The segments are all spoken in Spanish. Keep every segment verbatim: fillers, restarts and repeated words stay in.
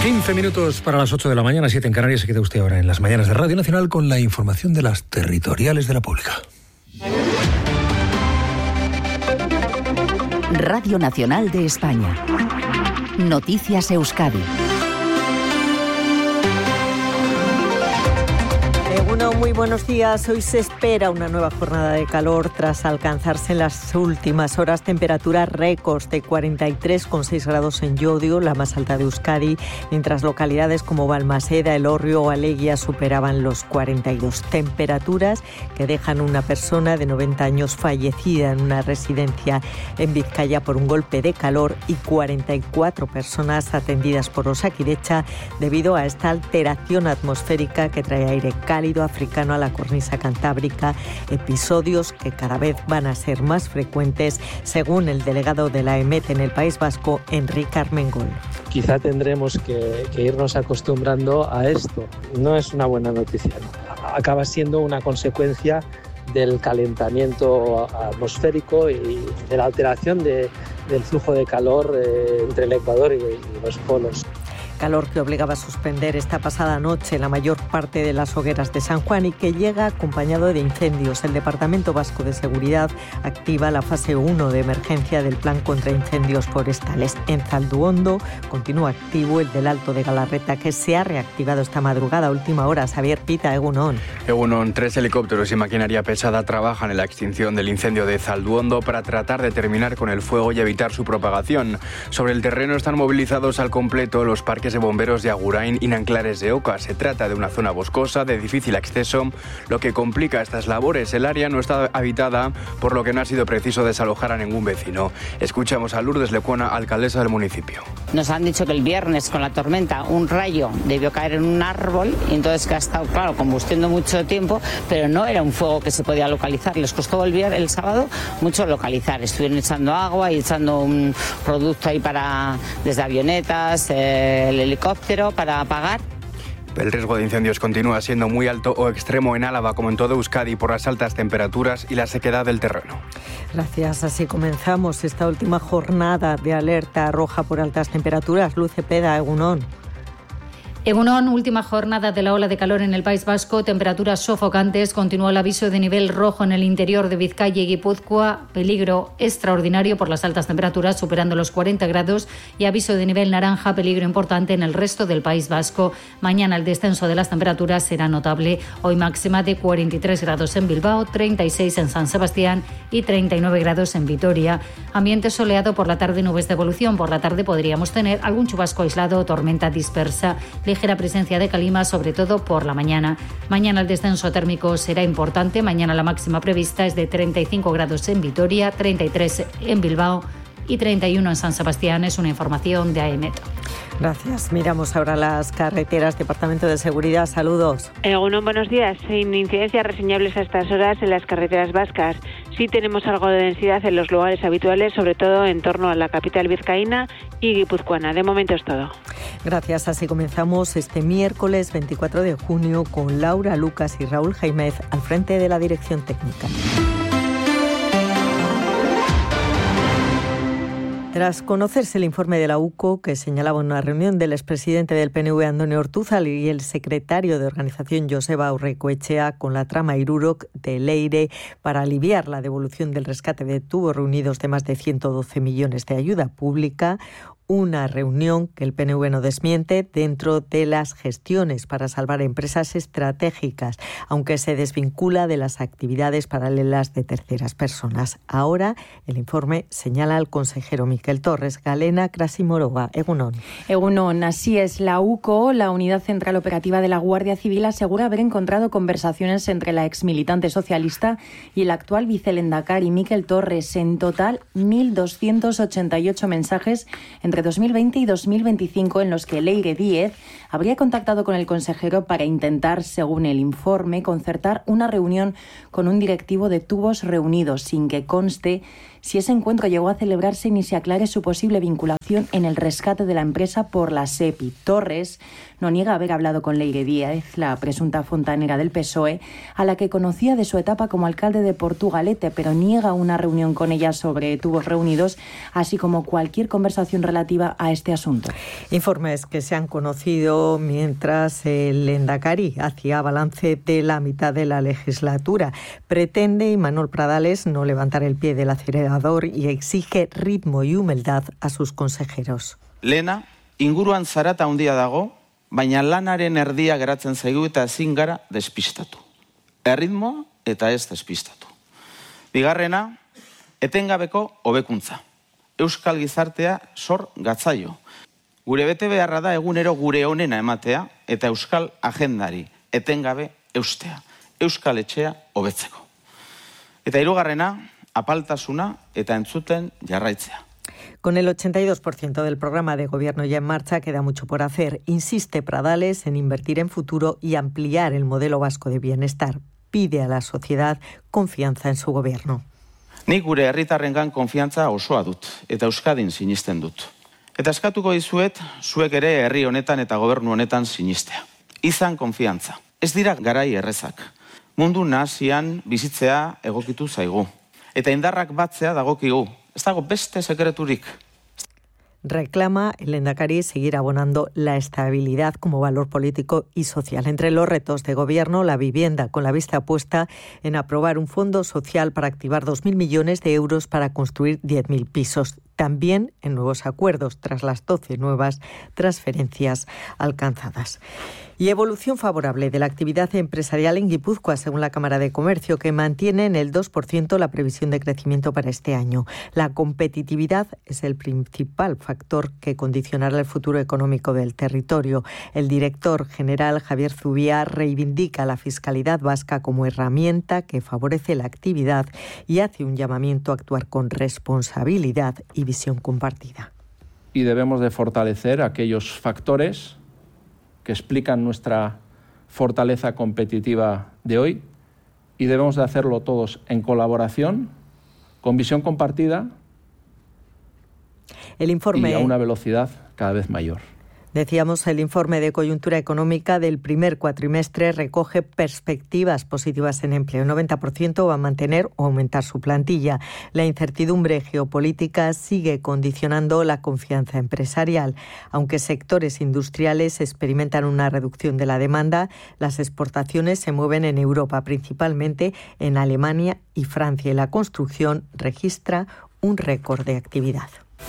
quince minutos para las ocho de la mañana, siete en Canarias. Se queda usted ahora en las mañanas de Radio Nacional con la información de las territoriales de la Pública. Radio Nacional de España. Noticias Euskadi. Bueno, muy buenos días. Hoy se espera una nueva jornada de calor tras alcanzarse en las últimas horas temperaturas récords de cuarenta y tres coma seis grados en Llodio, la más alta de Euskadi, mientras localidades como Balmaseda, Elorrio o Aleguia superaban los cuarenta y dos. Temperaturas que dejan una persona de noventa años fallecida en una residencia en Vizcaya por un golpe de calor y cuarenta y cuatro personas atendidas por Osakidetza debido a esta alteración atmosférica que trae aire cálido africano a la cornisa cantábrica, episodios que cada vez van a ser más frecuentes, según el delegado de la EMET en el País Vasco, Enrique Armengol. Quizá tendremos que, que irnos acostumbrando a esto. No es una buena noticia, ¿no? Acaba siendo una consecuencia del calentamiento atmosférico y de la alteración de, del flujo de calor eh, entre el Ecuador y, y los polos. Calor que obligaba a suspender esta pasada noche la mayor parte de las hogueras de San Juan y que llega acompañado de incendios. El Departamento Vasco de Seguridad activa la fase uno de emergencia del Plan contra Incendios Forestales. En Zalduondo continúa activo el del Alto de Galarreta, que se ha reactivado esta madrugada a última hora. Xavier Pita, Egunon. Egunon, tres helicópteros y maquinaria pesada trabajan en la extinción del incendio de Zalduondo para tratar de terminar con el fuego y evitar su propagación. Sobre el terreno están movilizados al completo los parques de bomberos de Agurain y Nanclares de Oca. Se trata de una zona boscosa de difícil acceso, lo que complica estas labores. El área no está habitada, por lo que no ha sido preciso desalojar a ningún vecino. Escuchamos a Lourdes Lecuona, alcaldesa del municipio. Nos han dicho que el viernes con la tormenta un rayo debió caer en un árbol y entonces que ha estado, claro, combustiendo mucho tiempo, pero no era un fuego que se podía localizar. Les costó el, viernes, el sábado mucho localizar. Estuvieron echando agua y echando un producto ahí para desde avionetas, eh, el helicóptero para apagar. El riesgo de incendios continúa siendo muy alto o extremo en Álava, como en todo Euskadi, por las altas temperaturas y la sequedad del terreno. Gracias. Así comenzamos esta última jornada de alerta roja por altas temperaturas. Luz Cepeda, Egunon. Egunon, última jornada de la ola de calor en el País Vasco, temperaturas sofocantes, continúa el aviso de nivel rojo en el interior de Vizcaya y Guipúzcoa, peligro extraordinario por las altas temperaturas superando los cuarenta grados y aviso de nivel naranja, peligro importante en el resto del País Vasco. Mañana el descenso de las temperaturas será notable, hoy máxima de cuarenta y tres grados en Bilbao, treinta y seis en San Sebastián y treinta y nueve grados en Vitoria. Ambiente soleado, por la tarde nubes de evolución, por la tarde podríamos tener algún chubasco aislado o tormenta dispersa. Ligera presencia de calima, sobre todo por la mañana. Mañana el descenso térmico será importante. Mañana la máxima prevista es de treinta y cinco grados en Vitoria, treinta y tres en Bilbao y treinta y uno en San Sebastián. Es una información de AEMET. Gracias. Miramos ahora las carreteras. Departamento de Seguridad, saludos. Egunon, buenos días. Sin incidencias reseñables a estas horas en las carreteras vascas. Sí tenemos algo de densidad en los lugares habituales, sobre todo en torno a la capital vizcaína y guipuzcoana. De momento es todo. Gracias. Así comenzamos este miércoles veinticuatro de junio con Laura Lucas y Raúl Jaimez al frente de la dirección técnica. Tras conocerse el informe de la U C O, que señalaba una reunión del expresidente del P N V, Andoni Ortuzal, y el secretario de organización, Joseba Aurrecoetxea, con la trama Irurok de Leire para aliviar la devolución del rescate de tubos reunidos de más de ciento doce millones de ayuda pública, una reunión que el P N V no desmiente dentro de las gestiones para salvar empresas estratégicas, aunque se desvincula de las actividades paralelas de terceras personas. Ahora el informe señala al consejero Miquel Torres. Galena Krasimorova, Egunon. Egunon, así es. La U C O, la Unidad Central Operativa de la Guardia Civil, asegura haber encontrado conversaciones entre la exmilitante socialista y el actual vicelendakari Miquel Torres. En total, mil doscientos ochenta y ocho mensajes entre dos mil veinte y dos mil veinticinco en los que Leire Díez habría contactado con el consejero para intentar, según el informe, concertar una reunión con un directivo de Tubos Reunidos, sin que conste si ese encuentro llegó a celebrarse ni se aclare su posible vinculación en el rescate de la empresa por la SEPI. Torres no niega haber hablado con Leire Díaz, la presunta fontanera del P S O E, a la que conocía de su etapa como alcalde de Portugalete, pero niega una reunión con ella sobre tubos reunidos, así como cualquier conversación relativa a este asunto. Informes que se han conocido mientras el Lehendakari hacía balance de la mitad de la legislatura. Pretende Imanol Pradales no levantar el pie del acelerador y exige ritmo y humildad a sus consejeros. Lena, inguruan zarata handia dago, baina lanaren erdia geratzen zaigu eta ezin gara despistatu. Erritmo eta ez despistatu. Bigarrena, etengabeko hobekuntza. Euskal gizartea sor gatzaio. Gure bete beharra da egunero gure onena ematea eta euskal agendari etengabe eustea. Euskal etxea hobetzeko. Eta hirugarrena, apaltasuna eta entzuten jarraitzea. Con el ochenta y dos por ciento del programa de gobierno ya en marcha, queda mucho por hacer. Insiste Pradales en invertir en futuro y ampliar el modelo vasco de bienestar. Pide a la sociedad confianza en su gobierno. Nik gure herritarrengan konfiantza osoa dut, eta Euskadin sinisten dut. Eta eskatuko dizuet, zuek ere herri honetan eta gobernu honetan sinistea. Izan konfiantza. Ez dira garai errezak. Mundu nahasian bizitzea egokitu zaigu. Eta indarrak batzea dagokigu. Ez dago beste sekreturik. Reclama el Lehendakari seguir abonando la estabilidad como valor político y social. Entre los retos de gobierno, la vivienda, con la vista puesta en aprobar un fondo social para activar dos mil millones de euros para construir diez mil pisos. También en nuevos acuerdos, tras las doce nuevas transferencias alcanzadas. Y evolución favorable de la actividad empresarial en Guipúzcoa, según la Cámara de Comercio, que mantiene en el dos por ciento la previsión de crecimiento para este año. La competitividad es el principal factor que condicionará el futuro económico del territorio. El director general, Javier Zubia, reivindica la fiscalidad vasca como herramienta que favorece la actividad y hace un llamamiento a actuar con responsabilidad y visión compartida. Y debemos de fortalecer aquellos factores que explican nuestra fortaleza competitiva de hoy y debemos de hacerlo todos en colaboración, con visión compartida El informe... y a una velocidad cada vez mayor. Decíamos, el informe de coyuntura económica del primer cuatrimestre recoge perspectivas positivas en empleo. El noventa por ciento va a mantener o aumentar su plantilla. La incertidumbre geopolítica sigue condicionando la confianza empresarial. Aunque sectores industriales experimentan una reducción de la demanda, las exportaciones se mueven en Europa, principalmente en Alemania y Francia. Y la construcción registra un récord de actividad.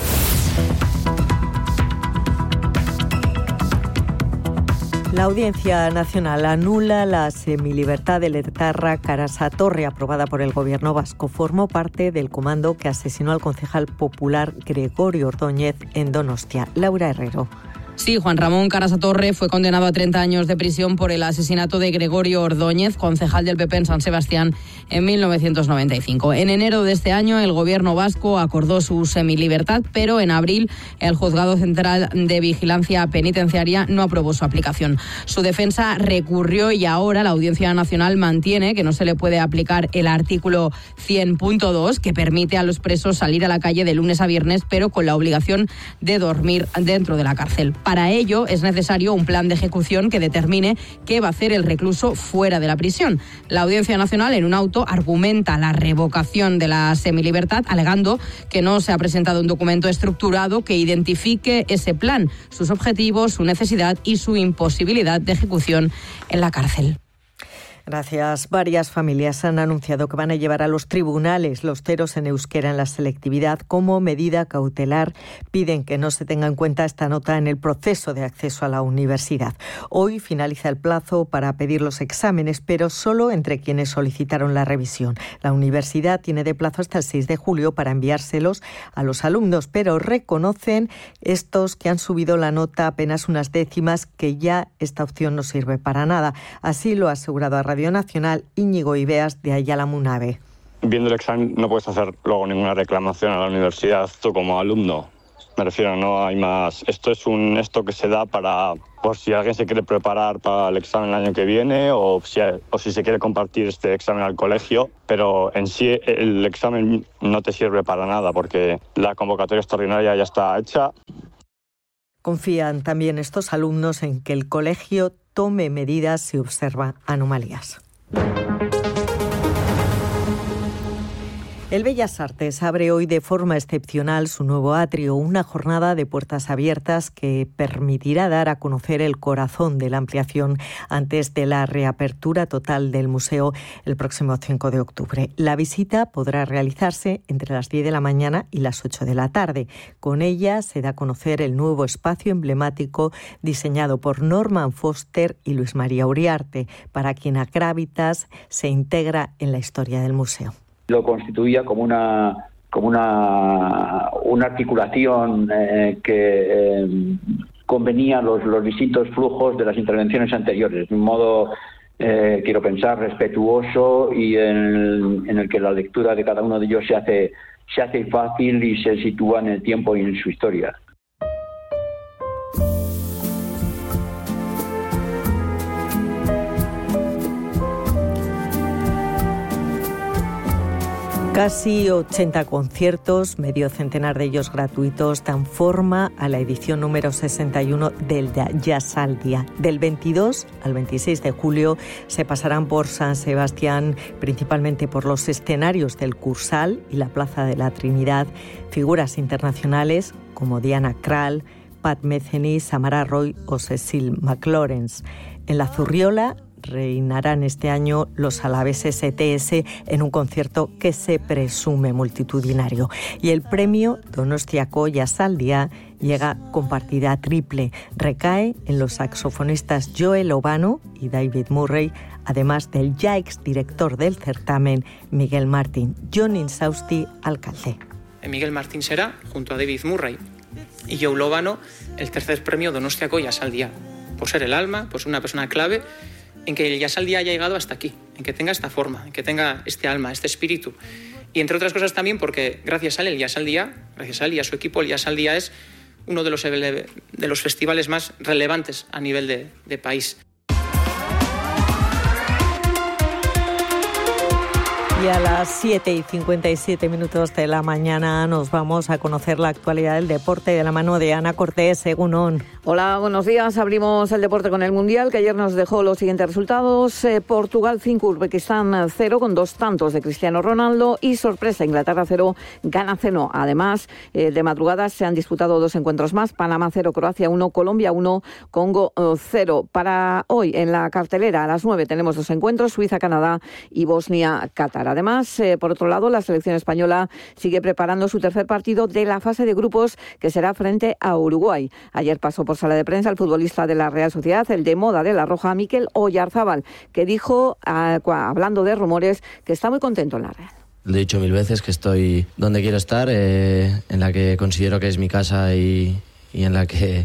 La Audiencia Nacional anula la semilibertad del etarra Carasa Torre, aprobada por el gobierno vasco. Formó parte del comando que asesinó al concejal popular Gregorio Ordóñez en Donostia. Laura Herrero. Sí, Juan Ramón Carasa Torre fue condenado a treinta años de prisión por el asesinato de Gregorio Ordóñez, concejal del P P en San Sebastián, en mil novecientos noventa y cinco. En enero de este año, el gobierno vasco acordó su semilibertad, pero en abril el Juzgado Central de Vigilancia Penitenciaria no aprobó su aplicación. Su defensa recurrió y ahora la Audiencia Nacional mantiene que no se le puede aplicar el artículo cien punto dos, que permite a los presos salir a la calle de lunes a viernes, pero con la obligación de dormir dentro de la cárcel. Para ello es necesario un plan de ejecución que determine qué va a hacer el recluso fuera de la prisión. La Audiencia Nacional, en un auto, argumenta la revocación de la semilibertad, alegando que no se ha presentado un documento estructurado que identifique ese plan, sus objetivos, su necesidad y su imposibilidad de ejecución en la cárcel. Gracias. Varias familias han anunciado que van a llevar a los tribunales los ceros en euskera en la selectividad como medida cautelar. Piden que no se tenga en cuenta esta nota en el proceso de acceso a la universidad. Hoy finaliza el plazo para pedir los exámenes, pero solo entre quienes solicitaron la revisión. La universidad tiene de plazo hasta el seis de julio para enviárselos a los alumnos, pero reconocen estos que han subido la nota apenas unas décimas que ya esta opción no sirve para nada. Así lo ha asegurado a Radio Nacional Íñigo Ibeas de Ayala Munabe. Viendo el examen no puedes hacer luego ninguna reclamación a la universidad. Tú como alumno Me refiero, no hay más. Esto es un esto que se da para, por si alguien se quiere preparar para el examen el año que viene o si, o si se quiere compartir este examen al colegio, pero en sí el examen no te sirve para nada porque la convocatoria extraordinaria ya está hecha. Confían también estos alumnos en que el colegio tome medidas si observa anomalías. El Bellas Artes abre hoy de forma excepcional su nuevo atrio, una jornada de puertas abiertas que permitirá dar a conocer el corazón de la ampliación antes de la reapertura total del museo el próximo cinco de octubre. La visita podrá realizarse entre las diez de la mañana y las ocho de la tarde. Con ella se da a conocer el nuevo espacio emblemático diseñado por Norman Foster y Luis María Uriarte, para quien Acrávitas se integra en la historia del museo. Lo constituía como una como una, una articulación eh, que eh, convenía los, los distintos flujos de las intervenciones anteriores, de un modo, eh, quiero pensar, respetuoso y en, en el que la lectura de cada uno de ellos se hace, se hace fácil y se sitúa en el tiempo y en su historia. Casi ochenta conciertos, medio centenar de ellos gratuitos, dan forma a la edición número sesenta y uno del Jazz al Día. Del veintidós al veintiséis de julio se pasarán por San Sebastián, principalmente por los escenarios del Cursal y la Plaza de la Trinidad, figuras internacionales como Diana Krall, Pat Metheny, Samara Roy o Cecil McLawrence. En la Zurriola reinarán este año los alaveses E T S en un concierto que se presume multitudinario. Y el premio Donostiako Jazz al Día llega con partida triple. Recae en los saxofonistas Joel Obano y David Murray, además del ya exdirector del certamen, Miguel Martín. John Insausti, alcalde. Miguel Martín será, junto a David Murray y Joel Obano, el tercer premio Donostiako Jazz al Día, por ser el alma, por ser una persona clave en que el Jazz al Día haya llegado hasta aquí, en que tenga esta forma, en que tenga este alma, este espíritu. Y entre otras cosas también porque gracias a él, el Jazz al Día, gracias a él y a su equipo, el Jazz al Día es uno de los, de los festivales más relevantes a nivel de, de país. Y a las siete y cincuenta y siete minutos de la mañana nos vamos a conocer la actualidad del deporte de la mano de Ana Cortés. Egunon. Hola, buenos días. Abrimos el deporte con el Mundial, que ayer nos dejó los siguientes resultados. Eh, Portugal cinco, Uzbekistán cero, con dos tantos de Cristiano Ronaldo. Y sorpresa, Inglaterra cero, Ghana cero. Además, eh, de madrugada se han disputado dos encuentros más. Panamá cero, Croacia uno, Colombia uno, Congo cero. Para hoy, en la cartelera, a las nueve tenemos dos encuentros, Suiza-Canadá y Bosnia-Qatar. Además, eh, por otro lado, la selección española sigue preparando su tercer partido de la fase de grupos, que será frente a Uruguay. Ayer pasó por sala de prensa el futbolista de la Real Sociedad, el de moda de la Roja, Mikel Oyarzábal, que dijo, a, hablando de rumores, que está muy contento en la Real. Lo he dicho mil veces que estoy donde quiero estar, eh, en la que considero que es mi casa y, y en la que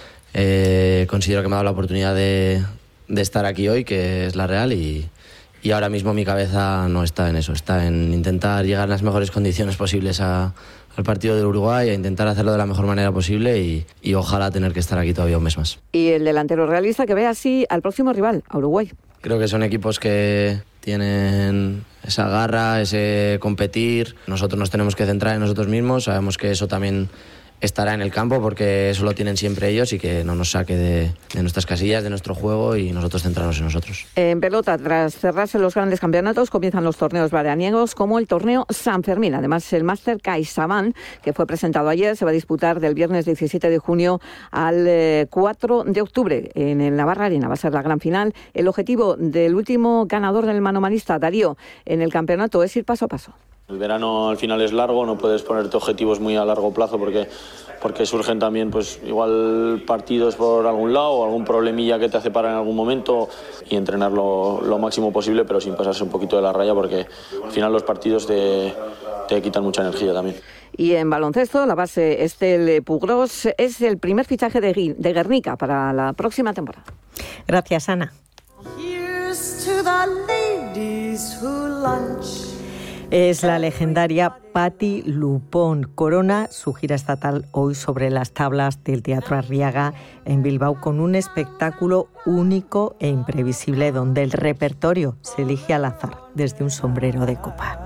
eh, considero que me ha dado la oportunidad de, de estar aquí hoy, que es la Real, y Y ahora mismo mi cabeza no está en eso, está en intentar llegar en las mejores condiciones posibles a, al partido del Uruguay, a intentar hacerlo de la mejor manera posible y, y ojalá tener que estar aquí todavía un mes más. Y el delantero realista que ve así al próximo rival, a Uruguay. Creo que son equipos que tienen esa garra, ese competir. Nosotros nos tenemos que centrar en nosotros mismos, sabemos que eso también estará en el campo porque eso lo tienen siempre ellos y que no nos saque de, de nuestras casillas, de nuestro juego y nosotros centrarnos en nosotros. En pelota, tras cerrarse los grandes campeonatos, comienzan los torneos veraniegos como el torneo San Fermín. Además, el Máster CaixaBank, que fue presentado ayer, se va a disputar del viernes diecisiete de junio al cuatro de octubre en el Navarra Arena. Va a ser la gran final. El objetivo del último ganador del manomanista, Darío, en el campeonato es ir paso a paso. El verano al final es largo, no puedes ponerte objetivos muy a largo plazo porque, porque surgen también pues igual partidos por algún lado o algún problemilla que te hace parar en algún momento y entrenar lo, lo máximo posible pero sin pasarse un poquito de la raya porque al final los partidos te, te quitan mucha energía también. Y en baloncesto, la base Estel Pugros es el primer fichaje de, de Guernica para la próxima temporada. Gracias, Ana. Es la legendaria Patti Lupón. Corona su gira estatal hoy sobre las tablas del Teatro Arriaga en Bilbao con un espectáculo único e imprevisible donde el repertorio se elige al azar desde un sombrero de copa.